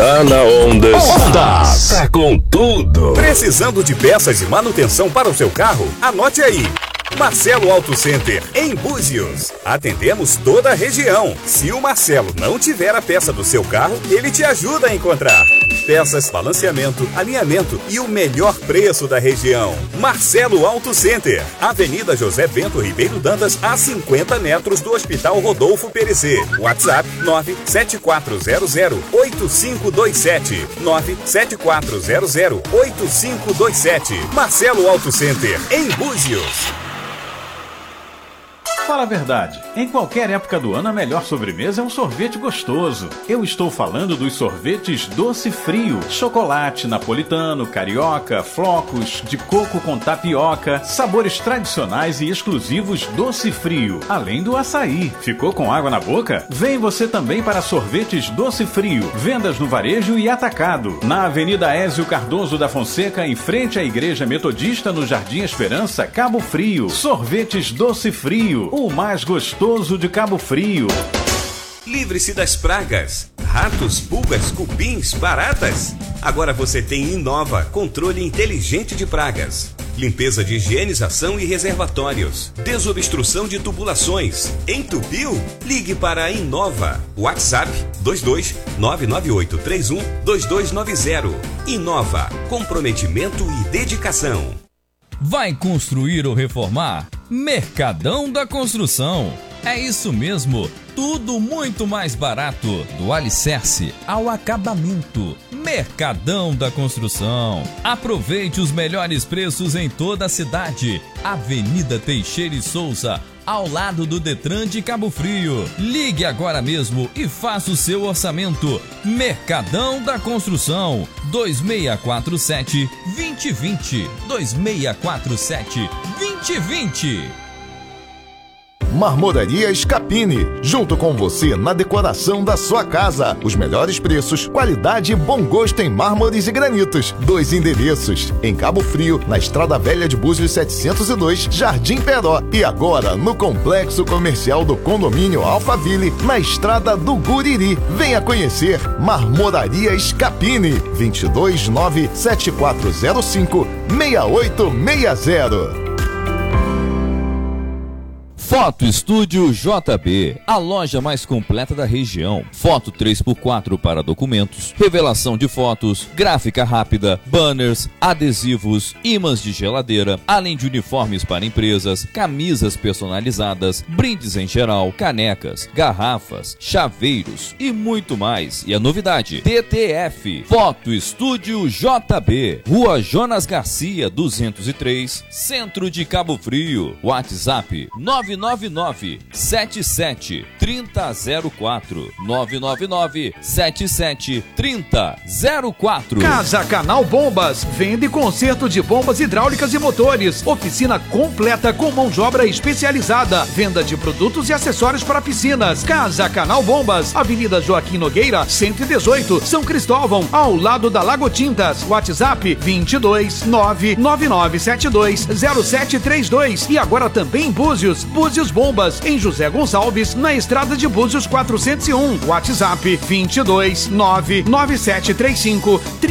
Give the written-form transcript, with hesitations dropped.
Tá na Ondas. Tá com tudo. Precisando de peças de manutenção para o seu carro? Anote aí. Marcelo Auto Center, em Búzios. Atendemos toda a região. Se o Marcelo não tiver a peça do seu carro, ele te ajuda a encontrar. Peças, balanceamento, alinhamento e o melhor preço da região. Marcelo Auto Center, Avenida José Bento Ribeiro Dantas, a 50 metros do Hospital Rodolfo Perecê. WhatsApp 974008527. 974008527. Marcelo Auto Center, em Búzios. Fala a verdade, em qualquer época do ano a melhor sobremesa é um sorvete gostoso. Eu estou falando dos sorvetes Doce Frio, chocolate, napolitano, carioca, flocos, de coco com tapioca, sabores tradicionais e exclusivos Doce Frio, além do açaí. Ficou com água na boca? Vem você também para sorvetes Doce Frio, vendas no varejo e atacado, na Avenida Ézio Cardoso da Fonseca, em frente à Igreja Metodista, no Jardim Esperança, Cabo Frio. Sorvetes Doce Frio, o mais gostoso de Cabo Frio. Livre-se das pragas, ratos, pulgas, cupins, baratas. Agora você tem Inova, controle inteligente de pragas. Limpeza de higienização e reservatórios. Desobstrução de tubulações. Entupiu? Ligue para a Inova. WhatsApp 22998312290. Inova, comprometimento e dedicação. Vai construir ou reformar? Mercadão da Construção. É isso mesmo, tudo muito mais barato, do alicerce ao acabamento. Mercadão da Construção. Aproveite os melhores preços em toda a cidade. Avenida Teixeira e Souza, ao lado do Detran de Cabo Frio. Ligue agora mesmo e faça o seu orçamento. Mercadão da Construção, 2647-2020. 2647-2020. Marmoraria Scapini, junto com você na decoração da sua casa. Os melhores preços, qualidade e bom gosto em mármores e granitos. 2 endereços, em Cabo Frio, na Estrada Velha de Búzios 702, Jardim Peró. E agora no Complexo Comercial do Condomínio Alphaville, na Estrada do Guriri. Venha conhecer Marmoraria Scapini, 2297405-6860. Foto Estúdio JB, a loja mais completa da região. Foto 3x4 para documentos, revelação de fotos, gráfica rápida, banners, adesivos, ímãs de geladeira, além de uniformes para empresas, camisas personalizadas, brindes em geral, canecas, garrafas, chaveiros e muito mais. E a novidade, TTF, Foto Estúdio JB, Rua Jonas Garcia 203, Centro de Cabo Frio. WhatsApp 999-77-3004. 999-77-3004. Casa Canal Bombas, vende conserto de bombas hidráulicas e motores. Oficina completa com mão de obra especializada. Venda de produtos e acessórios para piscinas. Casa Canal Bombas, Avenida Joaquim Nogueira, 118, São Cristóvão, ao lado da Lago Tintas. WhatsApp 22-99972-0732. E agora também em Búzios. Búzios Bombas, em José Gonçalves, na estrada de Búzios 401. WhatsApp 22-99735